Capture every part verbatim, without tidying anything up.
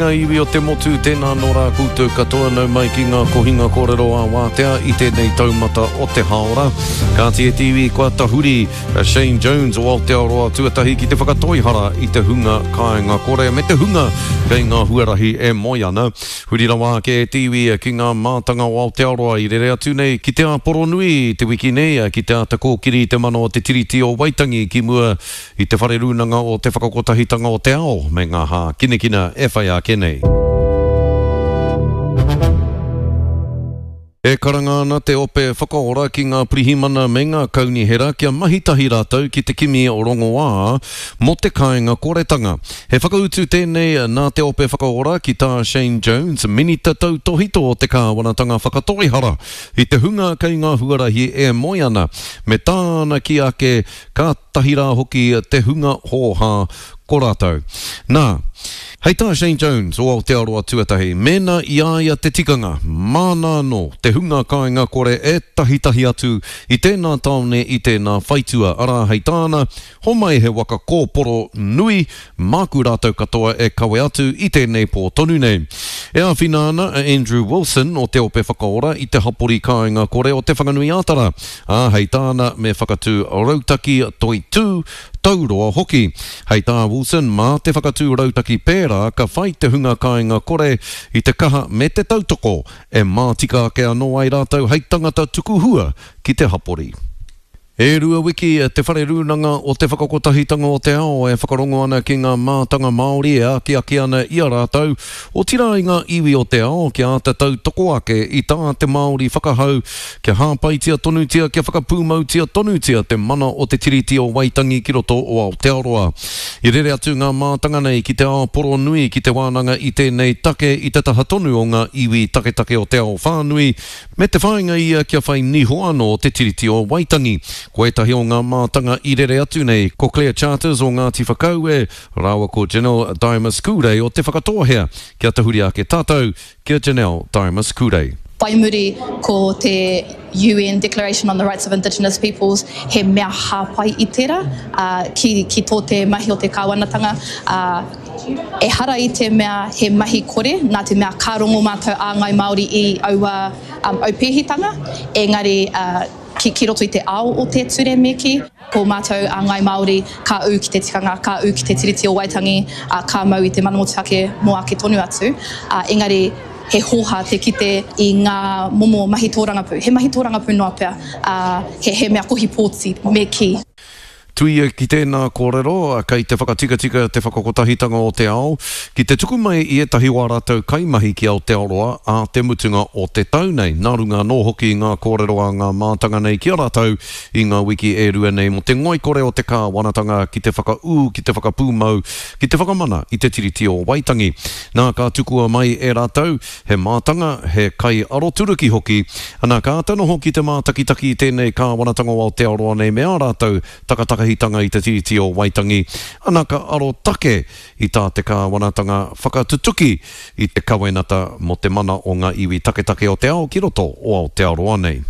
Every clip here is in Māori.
ngā iwi o te motu tēnā nō rā koutou katoa nau mai ki ngā kohinga kōrero a wātea i tēnei taumata o te haora. Ka te e tiwi kua tahuri Shane Jones o Aotearoa tuatahi ki te whakatoihara i te hunga kāinga kore me te hunga kei ngā huarahi e moiana. Huri rawa ke e tiwi ki ngā mātanga o Aotearoa i rere atu nei ki te aporo nui te wiki nei ki te ata kōkiri te mano o te tiriti o Waitangi ki mua i te whare runanga o te whakakotahitanga o te ao me ngā hā kinekina e whai a kenei. E karangana te ope whakaora ki ngā prihimana me ngā kaunihera kia mahitahi rātou ki te kimi o rongoā mo te kāinga koretanga. He whakautu tēnei nā te ope whakaora ki tā Shane Jones, minita tau tohito o te kāwanatanga whakatoihara i te hunga kei ngā huarahi e moiana me tāna ki ake ka tahira hoki te hunga hoha korātou. Nā, hei tā Shane Jones o Aotearoa tuatahi, mena i aia te tikanga, mana no te hunga kāinga kore e tahitahi atu i tēnā taone i tēnā whaitua. Ara hei tāna, homai he waka kōporo nui, māku rātou katoa e kawe atu i tēnei pō tonu nei. E a whinana Andrew Wilson o te ope whakaora i te hapori kāinga kore o te whanganui ātara. A hei tāna me whakatu rautaki toi tū, tauroa hoki. Hei tā Wilson, mā te whakatū rautaki pērā, ka whai te hunga kāinga kore i te kaha me te tautoko e mātika ke anō ai rātou hei tangata tukuhua ki te hapori. E rua wiki te whare rūnanga o te whakakotahitanga o te ao e whakarongo ana ki ngā mātanga Māori e aki aki ana i a rātou. O tira i ngā iwi o te ao ki a te tau toko ake i tā te Māori whakahau kia hāpaitia tonutia kia whakapūmautia tonutia te mana o te tiriti o Waitangi ki roto o Aotearoa. I rere atu ngā mātanga nei ki te ao poro nui ki te wānanga i tēnei take i te taha tonu o ngā iwi take take o te ao whānui me te whāinga ia kia whai niho ano o te tiriti o Waitangi. Ko etahi o ngā mātanga i rere atu nei, ko Claire Charters o Ngāti Whakau e, rawa ko Janelle Diarmas-Courday o te whakatohea, kia te huri ake tātou, kia Janelle Diarmas-Courday. Whai muri ko te U N Declaration on the Rights of Indigenous Peoples, he mea hāpai i tera, uh, ki, ki tō te mahi o te kāwanatanga, uh, e hara i te mea he mahi kore, nā te mea kārongo mātou a ngai Māori i aua um, au pēhitanga, engari uh, ki, ki roto i te ao o te ture meki, ko mātou a ngai Māori ka u ki te tikanga, ka u ki te tiriti o Waitangi, uh, ka mau i te manamotuake mo ake tonu atu, uh, engari he hoha te kite i ngā momo mahi tōrangapu. He mahi tōrangapu noa pia, uh, he, he mea kohi pōti me ki. Tui ki tēnā kōrero, kei te whakatika-tika te whakakotahitanga o te ao, ki te tuku mai i etahi wā rātou kaimahi ki Aotearoa a te mutunga o te tau nei. Nā runga nō hoki i ngā kōrero a ngā mātanga nei ki a rātou i ngā wiki e rua nei mo te ngoi kore o te kāwanatanga ki te whakau, ki te whakapūmau, ki te whakamana i te tiriti o Waitangi. Nā kā tukua mai e rātou, he mātanga, he kai aro turuki hoki, ana kā tano hoki te mātakitaki i tēnei kāwanatanga o Aotearoa nei me a rātou, takataka hitanga i te tiriti o Waitangi, anaka aro take i tā te kāwanatanga whakatutuki i te kawenata mo te mana o ngā iwi take take o te ao ki roto o Aotearoa nei.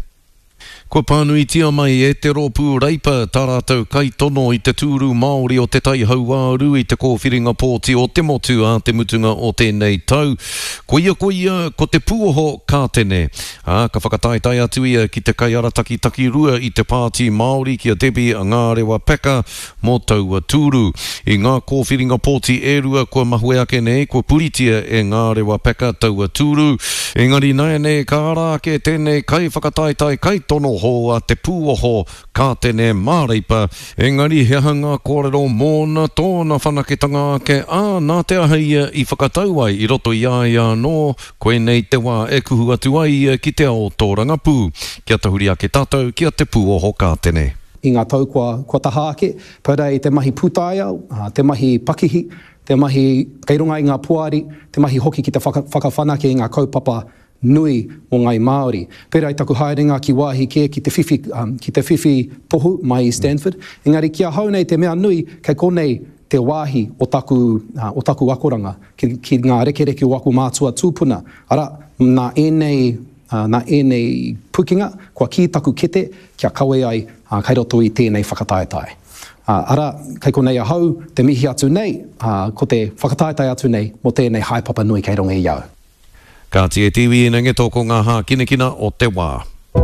Ko pānuitia mai e te rōpū reipa tā rātou kai tono i te tūru Māori o te tai hauāru i te kōwhiringa pōti o te motu a te mutunga o tēnei tau. Ko ia ko ia ko te pūoho kātene. A, ka whakataitai atu ia ki te kai arataki taki rua i te pāti Māori ki a Debbie a ngā rewa peka mō taua tūru. I ngā kōwhiringa pōti e rua ko mahue ake nei, ko puritia e ngā rewa peka taua tūru. Engari nai nei ka ara ke tēnei kai whakataitai kai tono ho a te pūoho kā tēne māreipa. Engari he hanga kōrero mōna tōna whanaketanga ke a nā te ahia i whakatau ai i roto i aia no koe nei te wā e kuhu atu ai ki te ao tōrangapū. Kia tahuri ake tātou kia te pūoho kā tēne. I ngā tau kua, kua taha ake, pērā i te mahi pūtāia, te mahi pakihi, te mahi kairunga i ngā puari, te mahi hoki ki te whaka, whakawhanake i ngā kaupapa nui o ngai Māori. Pērā i taku haerenga ki wāhi ke ki te whiwhi, um, ki te whiwhi pohu mai i Stanford. Engari kia hau nei te mea nui, kei konei te wāhi o taku, uh, o taku akoranga, ki, ki ngā rekereke o aku mātua tūpuna. Ara, nā enei, uh, nā enei pukinga, kua ki taku kete, kia kawe ai, uh, kai roto i tēnei whakataetai. Uh, ara, kei konei ahau, te mihi atu nei, uh, ko te whakataetai atu nei, mo tēnei haipapa nui kei rongi iau. Ka tie tiwi ina nge tōko ngā hā kinekina o te wā.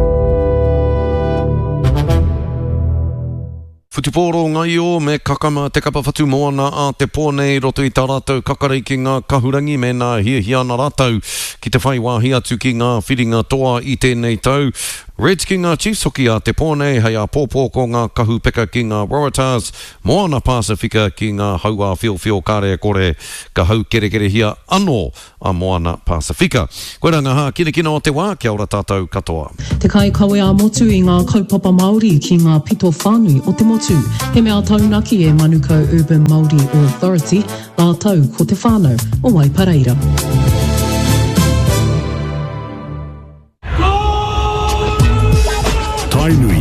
Futiporo ngai o me kakama te kapa whatu moana a te pōnei roto i tā rātou kakarei ki ngā kahurangi me nā hiahiana rātou ki te whai wāhi atu ki ngā whiringa toa i tēnei tau. Reds ki ngā Chiefs hoki a te pōnei hei a pōpō ko ngā kahu peka ki ngā Waratahs, Moana Pasifika ki ngā haua whio-whio kāre kore ka hau kere kere hia anō a Moana Pasifika. Koera ngā hā kinekina o te wā, kia ora tātou katoa. Te kai kawe a motu i ngā kaupapa Māori ki ngā pito whānui o te motu. He mea taunaki e Manukau Urban Māori Authority, nā tau ko te whānau o Waipareira. Tainui